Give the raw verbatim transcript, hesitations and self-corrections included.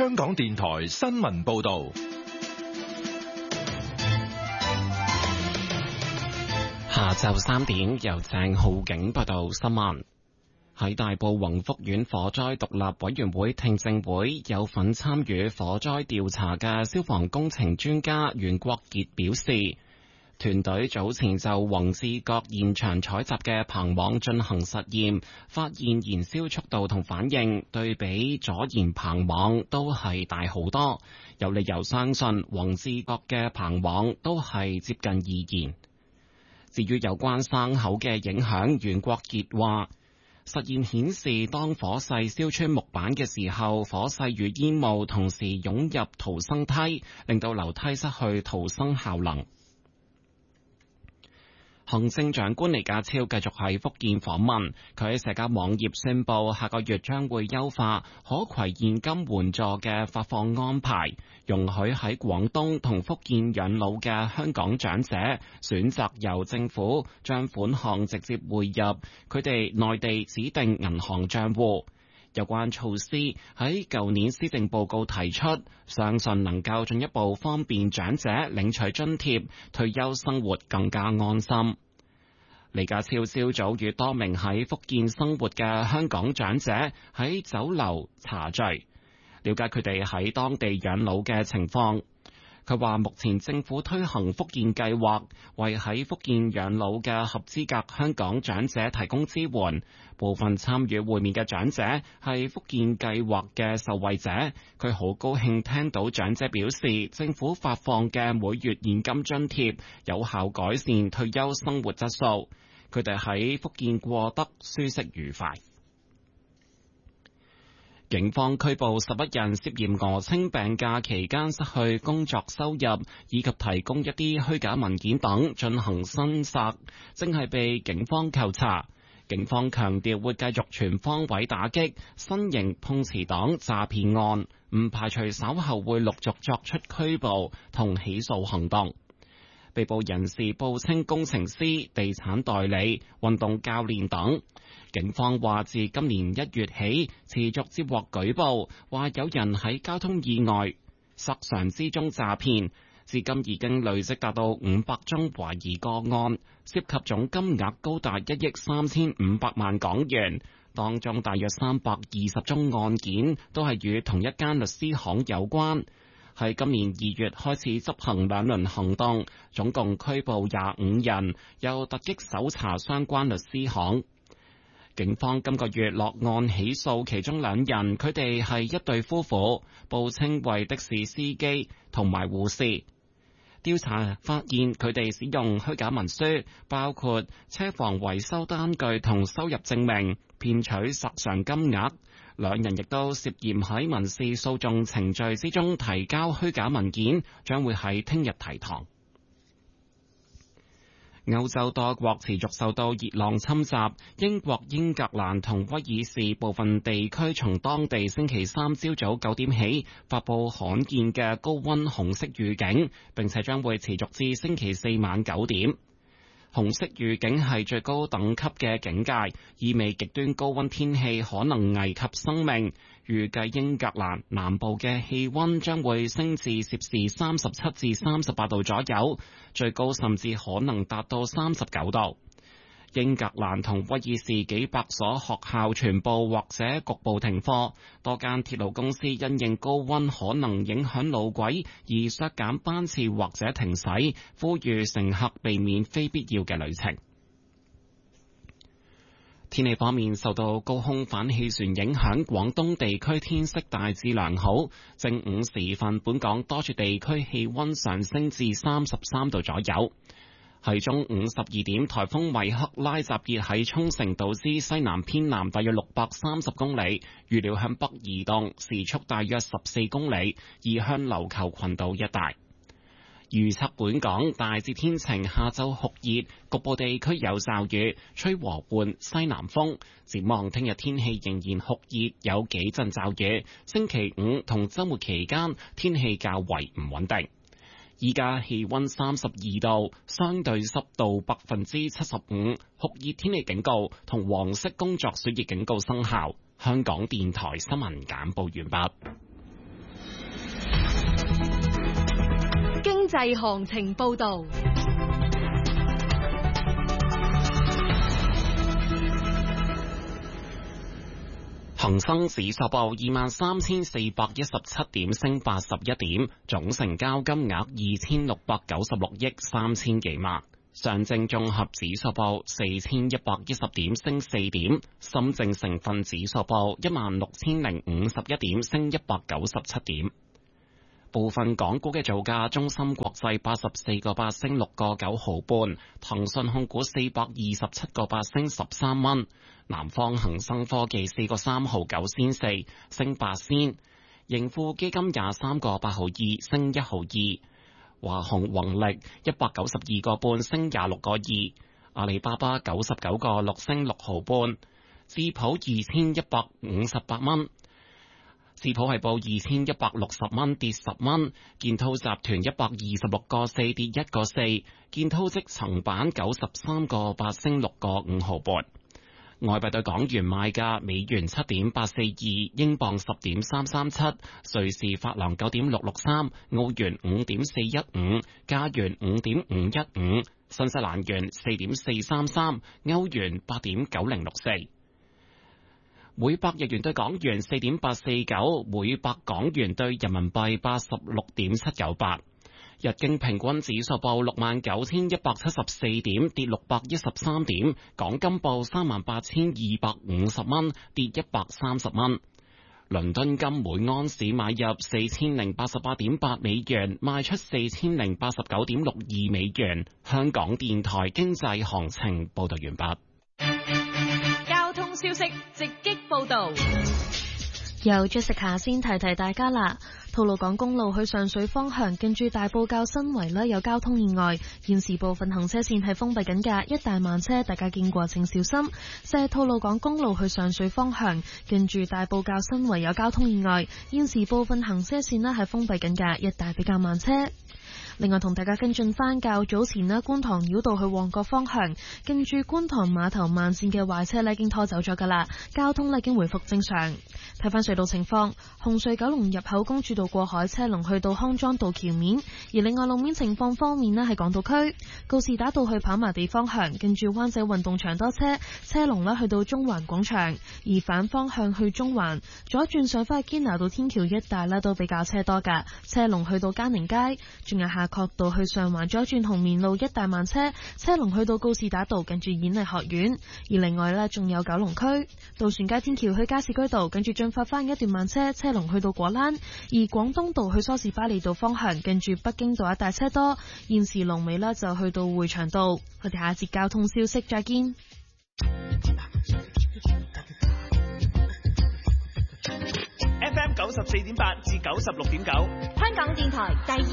香港電台新聞報道。 下晝三點，由鄭浩景報道新聞。喺大埔宏福苑火災獨立委員會聽證會，有份參與火災調查嘅消防工程專家袁國傑表示，團隊早前就宏志閣現場採集嘅棚網進行實驗，發現燃燒速度同反應對比左燃棚網都係大好多，有理由相信宏志閣嘅棚網都係接近易燃。至於有關生口嘅影響，袁國傑話，實驗顯示當火勢燒穿木板嘅時候，火勢與煙霧同時湧入逃生梯，令到樓梯失去逃生效能。行政長官李家超繼續喺福建訪問，佢喺社交網頁宣布，下個月將會優化可攜現金援助嘅發放安排，容許喺廣東同福建養老嘅香港長者選擇由政府將款項直接匯入佢哋內地指定銀行賬戶。有關措施喺舊年施政報告提出，相信能夠進一步方便長者領取津貼，退休生活更加安心。李家超朝早與多名喺福建生活嘅香港長者喺酒樓茶聚，了解佢哋喺當地養老嘅情況。佢話目前政府推行福建計劃，為喺福建養老嘅合資格香港長者提供支援。部分參與會面嘅長者係福建計劃嘅受惠者，佢好高興聽到長者表示，政府發放嘅每月現金津貼有效改善退休生活質素。佢哋喺福建過得舒適愉快。警方拘捕十一人涉嫌訛稱病假期間失去工作收入，以及提供一啲虛假文件等進行申索，正係被警方扣查。警方強調會繼續全方位打擊新型碰瓷黨詐騙案，唔排除稍後會陸續作出拘捕同起訴行動。被捕人士報稱工程師、地產代理、運動教練等。警方話自今年一月起，持續接獲舉報，話有人喺交通意外、索償之中詐騙，至今已經累積達到五百宗懷疑個案，涉及總金額高達一億三千五百萬港元，當中大約三百二十宗案件都係與同一間律師行有關。喺今年二月開始執行兩輪行動，總共拘捕廿五人，又突擊搜查相關律師行。警方今個月落案起訴其中兩人，佢哋係一對夫婦，報稱為的士司機同埋護士。調查發現佢哋使用虛假文書，包括車房維修單據同收入證明，騙取索償金額。兩人亦都涉嫌喺民事訴訟程序之中提交虛假文件，將會喺聽日提堂。歐洲多國持續受到熱浪侵襲，英國、英格蘭同威爾士部分地區從當地星期三朝早九點起發佈罕見嘅高溫紅色預警，並且將會持續至星期四晚九點。紅色預警係最高等級嘅警戒，意味極端高溫天氣可能危及生命。預計英格蘭南部嘅氣溫將會升至攝氏三十七至三十八度左右，最高甚至可能達到三十九度。英格蘭同威爾士幾百所學校全部或者局部停課，多間鐵路公司因應高溫可能影響路軌而削減班次或者停駛，呼籲乘客避免非必要嘅旅程。天氣方面，受到高空反氣旋影響，廣東地區天色大致良好。正午時分，本港多處地區氣溫上升至三十三度左右。喺中午十二點，颱風米克拉集結喺沖繩島之西南偏南大約六百三十公里，預料向北移動，時速大約十四公里，移向琉球群島一帶。預測本港大致天晴，下晝酷熱，局部地區有驟雨，吹和緩西南風。展望聽日天氣仍然酷熱，有幾陣驟雨。星期五同週末期間天氣較為唔穩定。依家氣溫三十二度，相對濕度百分之七十五，酷熱天氣警告同黃色工作暑熱警告生效。香港電台新聞簡報完畢。 濟行情報道。 恒生指數報二萬三千四百一十七點，升八十一點，總成交金額二千六百九十六億三千幾萬。上證綜合指數報四千一百一十點，升四點。深證成分指數報一萬六千零五十一點，升一百九十七點。部分港股嘅造價：中芯國際八十四個八升六個九毫半，騰訊控股四百二十七個八升十三蚊，南方恒生科技四個三毫九仙四升八仙，盈富基金廿三個八毫二升一毫二，華虹宏力一百九十二個半升廿六個二，阿里巴巴九十九個六升六毫半，智普二千一百五十八蚊。智普係報二千一百六十蚊，跌十蚊。建滔集團一百二十六個四跌一個四。建滔積層板九十三個八升六個五毫半。外幣對港元賣價：美元七點八四二，英鎊十點三三七，瑞士法郎九點六六三，澳元五點四一五，加元五點五一五，新西蘭元四點四三三，歐元八點九零六四。每百日元對港元四點八四九，每百港元對人民幣八十六點七九八。日經平均指數報六萬九千一百七十四點，跌六百一十三點。港金報三萬八千二百五十蚊，跌一百三十蚊。倫敦金每安士買入四千零八十八點八美元，賣出四千零八十九點六二美元。香港電台經濟行情報道完畢。 消息直擊報道， 由 Jessica 先提提大家啦。吐露港公路去上水方向，近住大埔滘新圍呢有交通意外，現時部分行車線係封閉緊㗎，一帶慢車，大家經過請小心。就係吐露港公路去上水方向，近住大埔滘新圍有交通意外，現時部分行車線呢係封閉緊㗎，一帶比較慢車。另外同大家跟進翻較早前呢，觀塘繞道去旺角方向，近住觀塘碼頭慢線嘅壞車呢已經拖走咗噶啦，交通呢已經回復正常。睇翻隧道情況，紅隧九龍入口公主道過海車龍去到康莊道橋面，而另外路面情況方面呢，係港島區告士打道去跑馬地方向，近住灣仔運動場多車，車龍呢去到中環廣場，而反方向去中環左轉上翻去堅拿道天橋一帶呢都比較車多噶，車龍去到嘉寧街，仲有下角道去上環左轉紅棉路一帶慢車，車龍去到告士打道近住演藝學院。而另外呢，仲有九龍區渡船街天橋去加士居道近住進發翻一段慢車，車龍去到果欄。而廣東道去梳士巴利道方向近住北京道一帶車多，現時龍尾呢就去到匯長道。我哋下一節交通消息再見。 F M 九十四點八至九十六點九， 香港電台第二